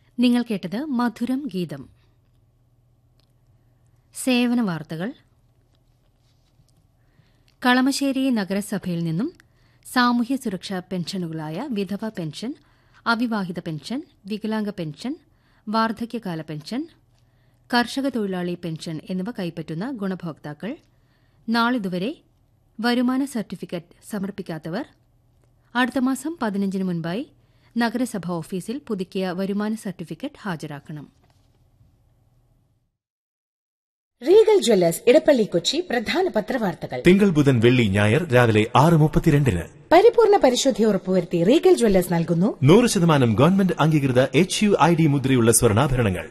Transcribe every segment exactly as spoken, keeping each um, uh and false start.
നിങ്ങൾ കേട്ടത് മധുരം ഗീതം. സേവന വാർത്തകൾ. കളമശ്ശേരി നഗരസഭയിൽ നിന്നും സാമൂഹ്യ സുരക്ഷാ പെൻഷനുകളായ വിധവ പെൻഷൻ, അവിവാഹിത പെൻഷൻ, വികലാംഗ പെൻഷൻ, വാർദ്ധക്യകാല പെൻഷൻ, കർഷക തൊഴിലാളി പെൻഷൻ എന്നിവ കൈപ്പറ്റുന്ന ഗുണഭോക്താക്കൾ നാളിതുവരെ വരുമാന സർട്ടിഫിക്കറ്റ് സമർപ്പിക്കാത്തവർ അടുത്ത മാസം പതിനഞ്ചിന് മുൻപായി നഗരസഭാ ഓഫീസിൽ പുതുക്കിയ വരുമാന certificate ഹാജരാക്കണം. Regal Jewellers Edappally Kochi പ്രധാന പത്രവാർത്തകൾ തിങ്കൾ ബുധൻ വെള്ളി ഞായർ രാവിലെ ആറ് മുപ്പത്തിരണ്ടിന്. പരിപൂർണ പരിശുദ്ധി ഉറപ്പുവരുത്തി റീഗൽ ജ്വല്ലേഴ്സ് നൽകുന്നു നൂറ് ശതമാനം ഗവൺമെന്റ് അംഗീകൃത എച്ച് യു ഐ ഡി മുദ്രയുള്ള സ്വർണ്ണാഭരണങ്ങൾ.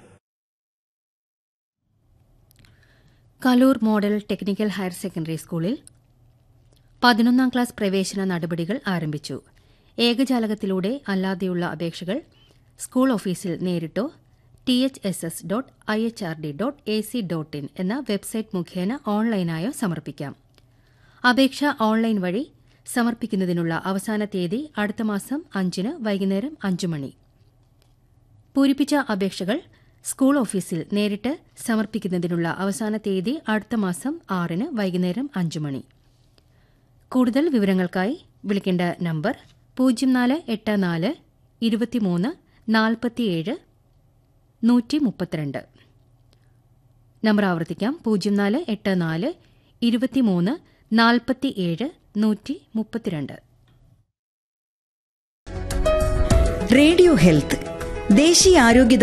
Kaloor model technical higher secondary സ്കൂളിൽ പതിനൊന്നാം ക്ലാസ് പ്രവേശന നടപടികൾ ആരംഭിച്ചു. ഏകജാലകത്തിലൂടെ അല്ലാതെയുള്ള അപേക്ഷകൾ സ്കൂൾ ഓഫീസിൽ നേരിട്ടോ T H S S dot I H R D dot A C dot in എന്ന വെബ്സൈറ്റ് മുഖേന ഓൺലൈനായോ സമർപ്പിക്കാം. അപേക്ഷ ഓൺലൈൻ വഴി സമർപ്പിക്കുന്നതിനുള്ള അവസാന തീയതി അടുത്ത മാസം അഞ്ചിന് വൈകുന്നേരം അഞ്ചു മണി. പൂരിപ്പിച്ച അപേക്ഷകൾ സ്കൂൾ ഓഫീസിൽ നേരിട്ട് സമർപ്പിക്കുന്നതിനുള്ള അവസാന തീയതി അടുത്ത മാസം ആറിന് വൈകുന്നേരം അഞ്ചു മണി. കൂടുതൽ വിവരങ്ങൾക്കായി വിളിക്കേണ്ട നമ്പർ പൂജ്യം നാല് എട്ട് നാല് ഇരുപത്തിമൂന്ന് നാൽപ്പത്തിയേഴ് നൂറ്റി മുപ്പത്തിരണ്ട്. നമ്പർ ആവർത്തിക്കാം, പൂജ്യം നാല് എട്ട് നാല് ഇരുപത്തിമൂന്ന് നാൽപ്പത്തിയേഴ് നൂറ്റി മുപ്പത്തിരണ്ട്. റേഡിയോ ഹെൽത്ത് ദേശീയ ആരോഗ്യ